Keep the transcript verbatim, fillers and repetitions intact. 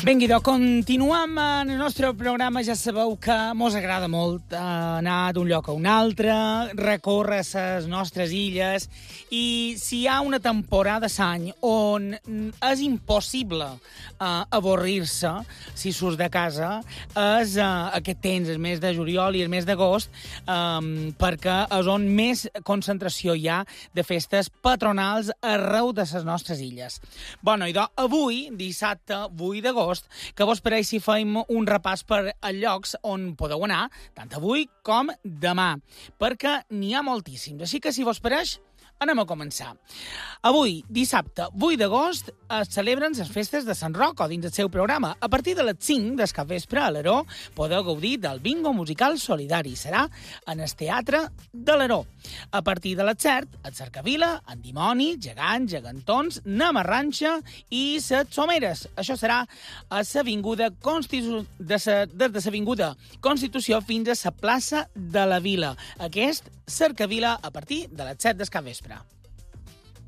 Vinga, idò, continuem en el nostre programa. Ja sabeu que mos agrada molt anar d'un lloc a un altre, recórrer les nostres illes, i si hi ha una temporada d'any on és impossible uh, avorrir-se si surts de casa, és uh, aquest temps, el mes de juliol i el mes d'agost, um, perquè és on més concentració hi ha de festes patronals arreu de les nostres illes. Bueno, idò, avui, dissabte vuit d'agost, que vos pareix si fem un repàs per a llocs on podeu anar, tant avui com demà, perquè n'hi ha moltíssims. Així que, si vos pareix, anem a començar. Avui, dissabte vuit d'agost, es celebren les festes de Sant Roc dins el seu programa. A partir de les cinc del capvespre a l'Aró podeu gaudir del bingo musical solidari. Serà en el Teatre de l'Aró. A partir de les set, a Cercavila, en dimoni, gegants, gegantons, namarranxa i les someres. Això serà a l'avinguda Constitu... de sa... des de l'avinguda Constitució fins a la plaça de la Vila. Aquest, Cercavila, a partir de les set del capvespre.